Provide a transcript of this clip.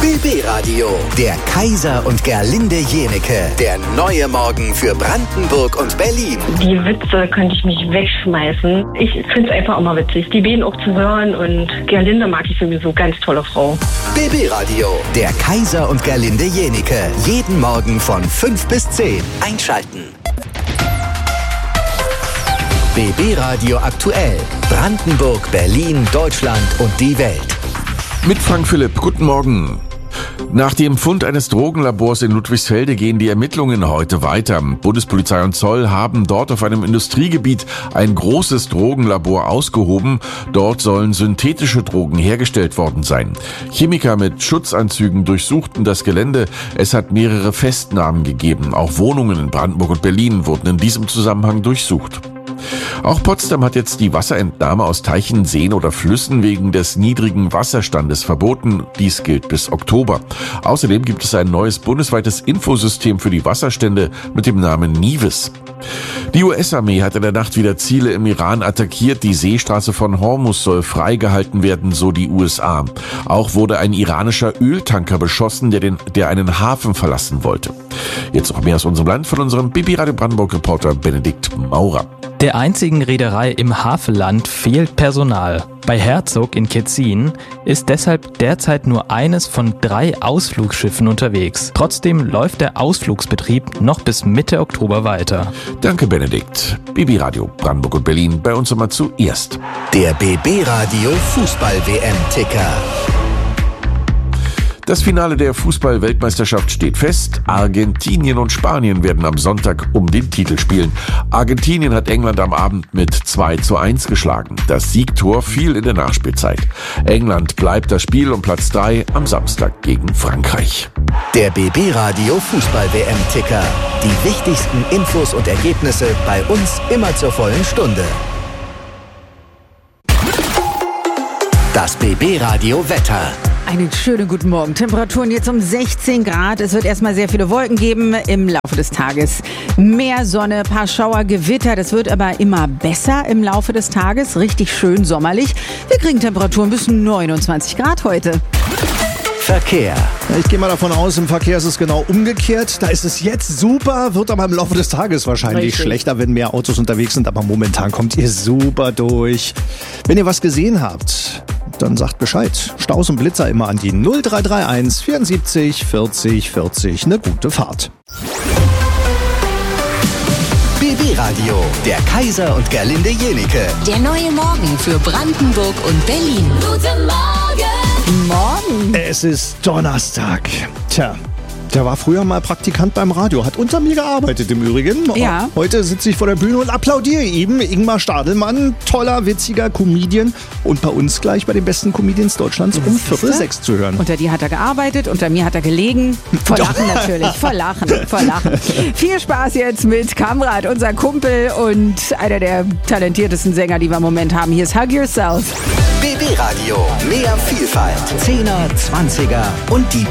BB Radio, der Kaiser und Gerlinde Jenecke. Der neue Morgen für Brandenburg und Berlin. Die Witze könnte ich mich wegschmeißen. Ich finde es einfach immer witzig, die beiden auch zu hören. Und Gerlinde mag ich sowieso, ganz tolle Frau. BB Radio, der Kaiser und Gerlinde Jenecke. Jeden Morgen von 5 bis 10. Einschalten. BB Radio aktuell. Brandenburg, Berlin, Deutschland und die Welt. Mit Frank Philipp, guten Morgen. Nach dem Fund eines Drogenlabors in Ludwigsfelde gehen die Ermittlungen heute weiter. Bundespolizei und Zoll haben dort auf einem Industriegebiet ein großes Drogenlabor ausgehoben. Dort sollen synthetische Drogen hergestellt worden sein. Chemiker mit Schutzanzügen durchsuchten das Gelände. Es hat mehrere Festnahmen gegeben. Auch Wohnungen in Brandenburg und Berlin wurden in diesem Zusammenhang durchsucht. Auch Potsdam hat jetzt die Wasserentnahme aus Teichen, Seen oder Flüssen wegen des niedrigen Wasserstandes verboten. Dies gilt bis Oktober. Außerdem gibt es ein neues bundesweites Infosystem für die Wasserstände mit dem Namen NIVIS. Die US-Armee hat in der Nacht wieder Ziele im Iran attackiert. Die Seestraße von Hormuz soll freigehalten werden, so die USA. Auch wurde ein iranischer Öltanker beschossen, der einen Hafen verlassen wollte. Jetzt noch mehr aus unserem Land von unserem BB Radio Brandenburg-Reporter Benedikt Maurer. Der einzigen Reederei im Havelland fehlt Personal. Bei Herzog in Ketzin ist deshalb derzeit nur eines von 3 Ausflugsschiffen unterwegs. Trotzdem läuft der Ausflugsbetrieb noch bis Mitte Oktober weiter. Danke, Benedikt. BB Radio Brandenburg und Berlin bei uns immer zuerst. Der BB Radio Fußball-WM-Ticker. Das Finale der Fußball-Weltmeisterschaft steht fest. Argentinien und Spanien werden am Sonntag um den Titel spielen. Argentinien hat England am Abend mit 2:1 geschlagen. Das Siegtor fiel in der Nachspielzeit. England bleibt das Spiel um Platz 3 am Samstag gegen Frankreich. Der BB Radio Fußball-WM-Ticker. Die wichtigsten Infos und Ergebnisse bei uns immer zur vollen Stunde. Das BB Radio Wetter. Einen schönen guten Morgen. Temperaturen jetzt um 16 Grad. Es wird erstmal sehr viele Wolken geben im Laufe des Tages. Mehr Sonne, paar Schauer, Gewitter. Das wird aber immer besser im Laufe des Tages. Richtig schön sommerlich. Wir kriegen Temperaturen bis 29 Grad heute. Verkehr. Ich gehe mal davon aus, im Verkehr ist es genau umgekehrt. Da ist es jetzt super, wird aber im Laufe des Tages wahrscheinlich schlechter, wenn mehr Autos unterwegs sind. Aber momentan kommt ihr super durch. Wenn ihr was gesehen habt, dann sagt Bescheid. Staus und Blitzer immer an die 0331 74 40 40. Eine gute Fahrt. BB Radio, der Kaiser und Gerlinde Jenecke. Der neue Morgen für Brandenburg und Berlin. Guten Morgen! Morgen. Es ist Donnerstag. Tja, der war früher mal Praktikant beim Radio, hat unter mir gearbeitet im Übrigen. Ja. Heute sitze ich vor der Bühne und applaudiere ihm. Ingmar Stadelmann, toller, witziger Comedian. Und bei uns gleich bei den besten Comedians Deutschlands um 5:45 zu hören. Unter dir hat er gearbeitet, unter mir hat er gelegen. Vor Lachen natürlich, vor Lachen. Viel Spaß jetzt mit Kamrat, unser Kumpel und einer der talentiertesten Sänger, die wir im Moment haben. Hier ist Hug Yourself. BB Radio, mehr Vielfalt, 10er, 20er und die